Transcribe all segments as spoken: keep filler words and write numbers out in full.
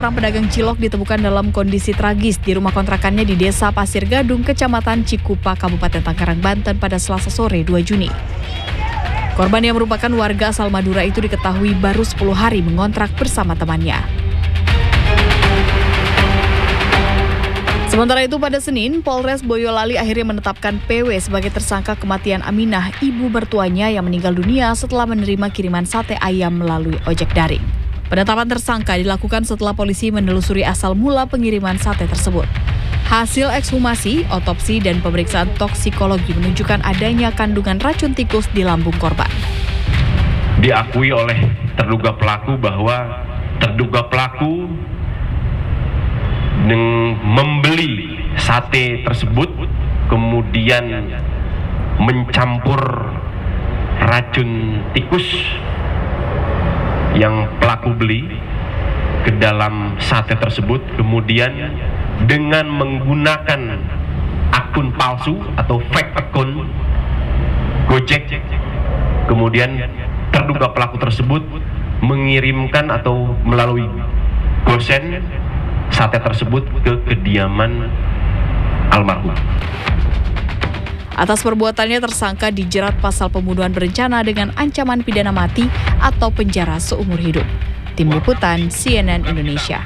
Seorang pedagang cilok ditemukan dalam kondisi tragis di rumah kontrakannya di Desa Pasir Gadung, Kecamatan Cikupa, Kabupaten Tangerang, Banten pada Selasa sore dua Juni. Korban yang merupakan warga asal Madura itu diketahui baru sepuluh hari mengontrak bersama temannya. Sementara itu pada Senin, Polres Boyolali akhirnya menetapkan P W sebagai tersangka kematian Aminah, ibu mertuanya yang meninggal dunia setelah menerima kiriman sate ayam melalui ojek daring. Penetapan tersangka dilakukan setelah polisi menelusuri asal mula pengiriman sate tersebut. Hasil ekshumasi, otopsi, dan pemeriksaan toksikologi menunjukkan adanya kandungan racun tikus di lambung korban. Diakui oleh terduga pelaku bahwa terduga pelaku membeli sate tersebut, kemudian mencampur racun tikus yang pelaku beli ke dalam sate tersebut, kemudian dengan menggunakan akun palsu atau fake akun Gojek, kemudian terduga pelaku tersebut mengirimkan atau melalui gosen sate tersebut ke kediaman almarhum. Atas perbuatannya tersangka dijerat pasal pembunuhan berencana dengan ancaman pidana mati atau penjara seumur hidup. Tim Liputan C N N Indonesia.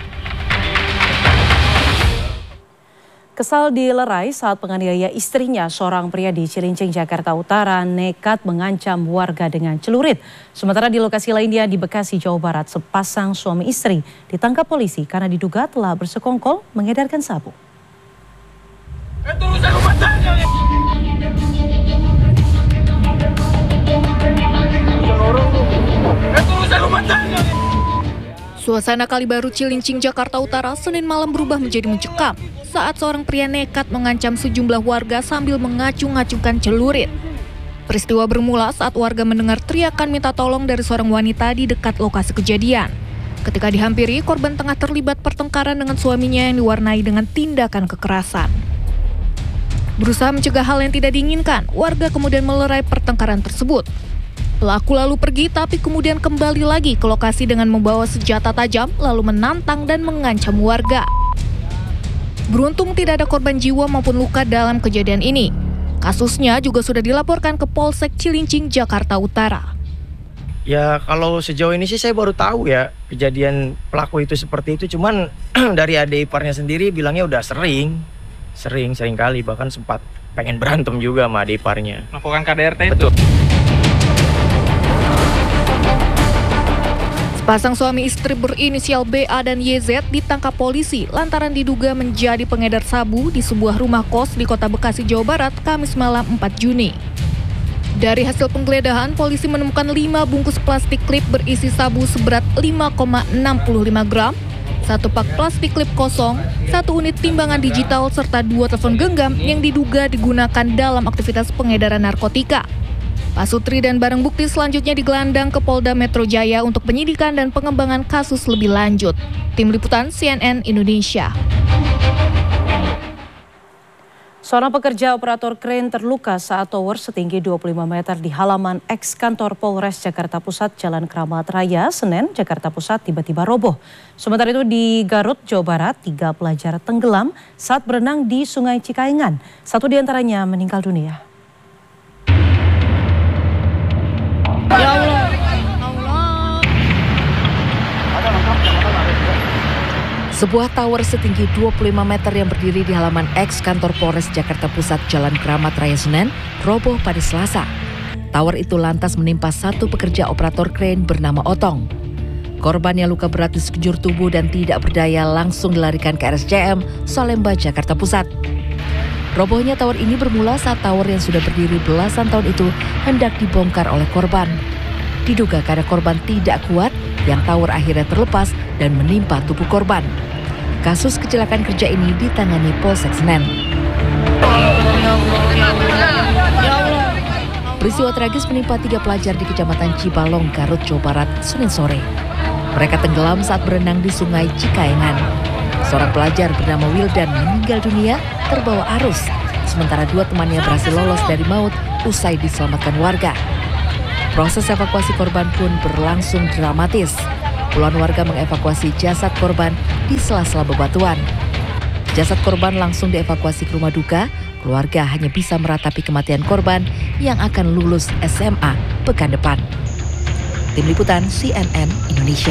Kesal dilerai saat penganiaya istrinya, seorang pria di Cilincing, Jakarta Utara, nekat mengancam warga dengan celurit. Sementara di lokasi lainnya di Bekasi, Jawa Barat, sepasang suami istri ditangkap polisi karena diduga telah bersekongkol mengedarkan sabu. Suasana Kalibaru Cilincing, Jakarta Utara, Senin malam berubah menjadi mencekam saat seorang pria nekat mengancam sejumlah warga sambil mengacung-acungkan celurit. Peristiwa bermula saat warga mendengar teriakan minta tolong dari seorang wanita di dekat lokasi kejadian. Ketika dihampiri, korban tengah terlibat pertengkaran dengan suaminya yang diwarnai dengan tindakan kekerasan. Berusaha mencegah hal yang tidak diinginkan, warga kemudian melerai pertengkaran tersebut. Pelaku lalu pergi tapi kemudian kembali lagi ke lokasi dengan membawa senjata tajam lalu menantang dan mengancam warga. Beruntung tidak ada korban jiwa maupun luka dalam kejadian ini. Kasusnya juga sudah dilaporkan ke Polsek Cilincing, Jakarta Utara. Ya kalau sejauh ini sih saya baru tahu ya kejadian pelaku itu seperti itu. Cuman dari adik iparnya sendiri bilangnya udah sering, sering, sering kali bahkan sempat pengen berantem juga sama adik iparnya. Melakukan K D R T itu? Betul. Pasang suami istri berinisial B A dan Y Z ditangkap polisi lantaran diduga menjadi pengedar sabu di sebuah rumah kos di Kota Bekasi, Jawa Barat, Kamis malam empat Juni. Dari hasil penggeledahan, polisi menemukan lima bungkus plastik klip berisi sabu seberat lima koma enam lima gram, satu pak plastik klip kosong, satu unit timbangan digital, serta dua telepon genggam yang diduga digunakan dalam aktivitas pengedaran narkotika. Pasutri dan barang bukti selanjutnya digelandang ke Polda Metro Jaya untuk penyidikan dan pengembangan kasus lebih lanjut. Tim Liputan C N N Indonesia. Seorang pekerja operator kren terluka saat tower setinggi dua puluh lima meter di halaman eks kantor Polres Jakarta Pusat, Jalan Kramat Raya, Senen, Jakarta Pusat tiba-tiba roboh. Sementara itu di Garut, Jawa Barat, tiga pelajar tenggelam saat berenang di Sungai Cikaengan. Satu diantaranya meninggal dunia. Ya Allah. Sebuah tower setinggi dua puluh lima meter yang berdiri di halaman eks kantor Polres Jakarta Pusat, Jalan Kramat Raya, Senen, roboh pada Selasa. Tower itu lantas menimpa satu pekerja operator kren bernama Otong. Korban yang luka berat di sekujur tubuh dan tidak berdaya langsung dilarikan ke R S C M Salemba, Jakarta Pusat. Robohnya tower ini bermula saat tower yang sudah berdiri belasan tahun itu hendak dibongkar oleh korban. Diduga karena korban tidak kuat, yang tower akhirnya terlepas dan menimpa tubuh korban. Kasus kecelakaan kerja ini ditangani Polsek Senen. Peristiwa tragis menimpa tiga pelajar di Kecamatan Cibalong, Garut, Jawa Barat, Senin sore. Mereka tenggelam saat berenang di Sungai Cikaengan. Seorang pelajar bernama Wildan meninggal dunia terbawa arus, sementara dua temannya berhasil lolos dari maut usai diselamatkan warga. Proses evakuasi korban pun berlangsung dramatis. Puluhan warga mengevakuasi jasad korban di sela-sela bebatuan. Jasad korban langsung dievakuasi ke rumah duka. Keluarga hanya bisa meratapi kematian korban yang akan lulus S M A pekan depan. Tim Liputan C N N Indonesia.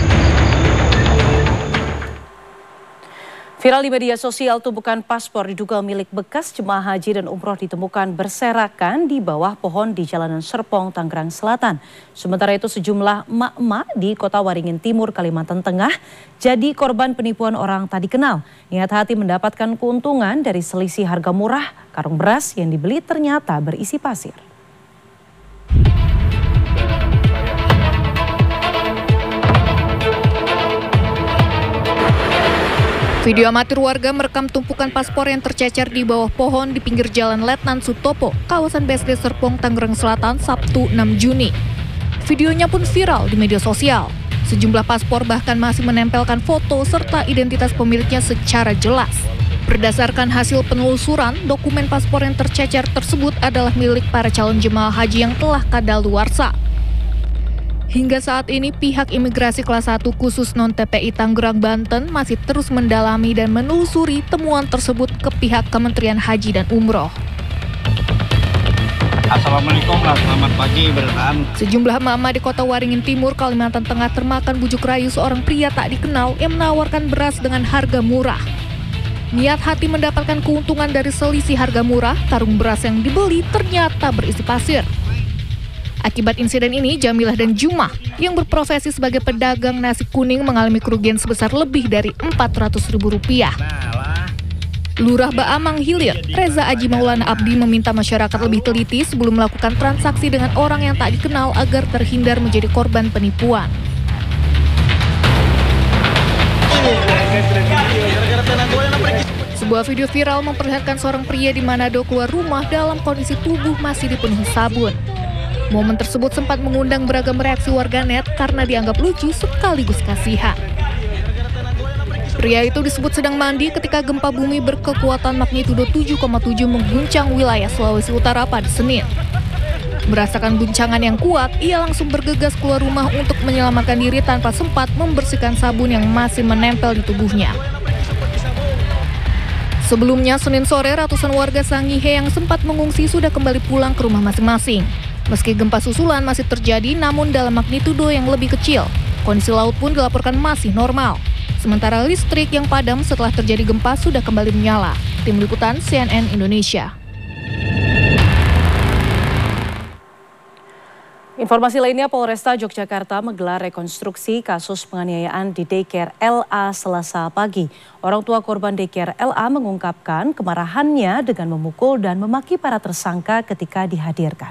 Viral di media sosial, tumpukan paspor diduga milik bekas jemaah haji dan umroh ditemukan berserakan di bawah pohon di Jalanan Serpong, Tangerang Selatan. Sementara itu sejumlah emak-emak di Kota Waringin Timur, Kalimantan Tengah jadi korban penipuan orang tak dikenal. Niat hati mendapatkan keuntungan dari selisih harga murah, karung beras yang dibeli ternyata berisi pasir. Video amatir warga merekam tumpukan paspor yang tercecer di bawah pohon di pinggir Jalan Letnan Sutopo, kawasan B S D Serpong, Tangerang Selatan, Sabtu enam Juni. Videonya pun viral di media sosial. Sejumlah paspor bahkan masih menempelkan foto serta identitas pemiliknya secara jelas. Berdasarkan hasil penelusuran, dokumen paspor yang tercecer tersebut adalah milik para calon jemaah haji yang telah kadaluarsa. Hingga saat ini pihak imigrasi kelas satu khusus non-T P I Tangerang, Banten masih terus mendalami dan menelusuri temuan tersebut ke pihak Kementerian Haji dan Umroh. Assalamualaikum, selamat pagi berkan. Sejumlah emak-emak di Kota Waringin Timur, Kalimantan Tengah termakan bujuk rayu seorang pria tak dikenal yang menawarkan beras dengan harga murah. Niat hati mendapatkan keuntungan dari selisih harga murah, karung beras yang dibeli ternyata berisi pasir. Akibat insiden ini, Jamilah dan Jumah yang berprofesi sebagai pedagang nasi kuning mengalami kerugian sebesar lebih dari empat ratus ribu rupiah. Lurah Baamang Hilir, Reza Aji Maulana Abdi meminta masyarakat lebih teliti sebelum melakukan transaksi dengan orang yang tak dikenal agar terhindar menjadi korban penipuan. Sebuah video viral memperlihatkan seorang pria di Manado keluar rumah dalam kondisi tubuh masih dipenuhi sabun. Momen tersebut sempat mengundang beragam reaksi warganet karena dianggap lucu sekaligus kasihan. Pria itu disebut sedang mandi ketika gempa bumi berkekuatan magnitudo tujuh koma tujuh mengguncang wilayah Sulawesi Utara pada Senin. Merasakan guncangan yang kuat, ia langsung bergegas keluar rumah untuk menyelamatkan diri tanpa sempat membersihkan sabun yang masih menempel di tubuhnya. Sebelumnya, Senin sore, ratusan warga Sangihe yang sempat mengungsi sudah kembali pulang ke rumah masing-masing. Meski gempa susulan masih terjadi, namun dalam magnitudo yang lebih kecil. Kondisi laut pun dilaporkan masih normal. Sementara listrik yang padam setelah terjadi gempa sudah kembali menyala. Tim Liputan C N N Indonesia. Informasi lainnya, Polresta Yogyakarta menggelar rekonstruksi kasus penganiayaan di daycare L A Selasa pagi. Orang tua korban daycare L A mengungkapkan kemarahannya dengan memukul dan memaki para tersangka ketika dihadirkan.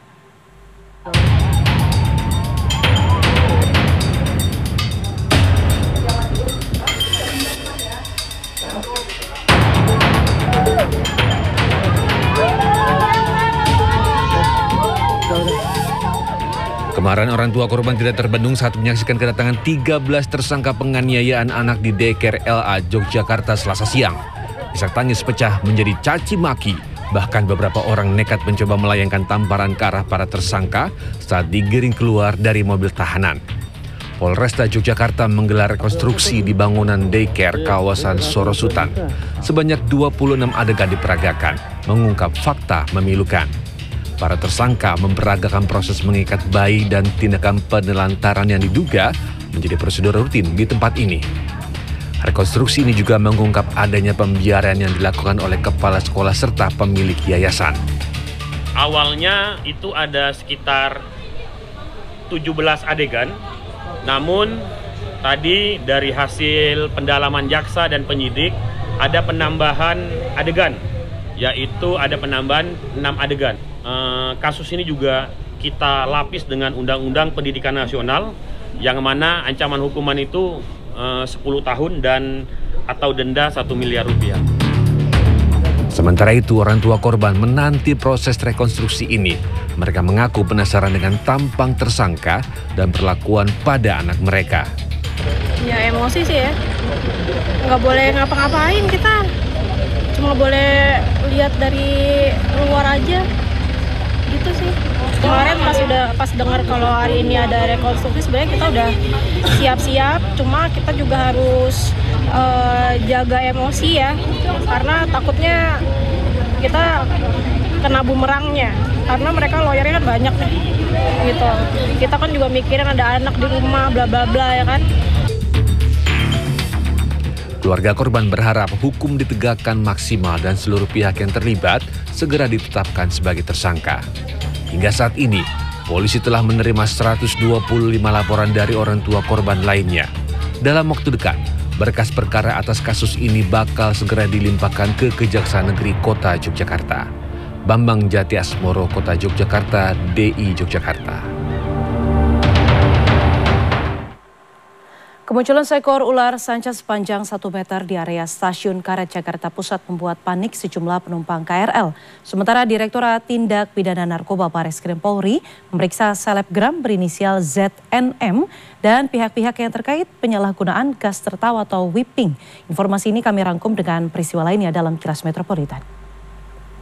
Kemarahan orang tua korban tidak terbendung saat menyaksikan kedatangan tiga belas tersangka penganiayaan anak di daycare L A Yogyakarta Selasa siang. Isak tangis pecah menjadi caci maki. Bahkan beberapa orang nekat mencoba melayangkan tamparan ke arah para tersangka saat digiring keluar dari mobil tahanan. Polresta Yogyakarta menggelar rekonstruksi di bangunan daycare kawasan Sorosutan. Sebanyak dua puluh enam adegan diperagakan, mengungkap fakta memilukan. Para tersangka memperagakan proses mengikat bayi dan tindakan penelantaran yang diduga menjadi prosedur rutin di tempat ini. Rekonstruksi ini juga mengungkap adanya pembiaran yang dilakukan oleh kepala sekolah serta pemilik yayasan. Awalnya itu ada sekitar tujuh belas adegan, namun tadi dari hasil pendalaman jaksa dan penyidik ada penambahan adegan, yaitu ada penambahan enam adegan. E, kasus ini juga kita lapis dengan Undang-Undang Pendidikan Nasional, yang mana ancaman hukuman itu sepuluh tahun dan atau denda satu miliar rupiah. Sementara itu, orang tua korban menanti proses rekonstruksi ini. Mereka mengaku penasaran dengan tampang tersangka dan perlakuan pada anak mereka. Ya emosi sih ya, nggak boleh ngapa-ngapain kita, cuma boleh lihat dari luar aja. gitu sih. Kemarin pas udah pas dengar kalau hari ini ada rekonstruksi, sebenarnya kita udah siap-siap, cuma kita juga harus uh, jaga emosi ya, karena takutnya kita kena bumerangnya, karena mereka lawyernya kan banyak nih, gitu. Kita kan juga mikirin ada anak di rumah, bla bla bla ya kan. Keluarga korban berharap hukum ditegakkan maksimal dan seluruh pihak yang terlibat segera ditetapkan sebagai tersangka. Hingga saat ini, polisi telah menerima seratus dua puluh lima laporan dari orang tua korban lainnya. Dalam waktu dekat, berkas perkara atas kasus ini bakal segera dilimpahkan ke Kejaksaan Negeri Kota Yogyakarta. Bambang Jati Asmoro, Kota Yogyakarta, D I Yogyakarta. Kemunculan seekor ular sanca sepanjang satu meter di area Stasiun Karet Jakarta Pusat membuat panik sejumlah penumpang K R L. Sementara Direktorat Tindak Pidana Narkoba Bareskrim Polri memeriksa selebgram berinisial Z N M dan pihak-pihak yang terkait penyalahgunaan gas tertawa atau whipping. Informasi ini kami rangkum dengan peristiwa lainnya dalam Kilas Metropolitan.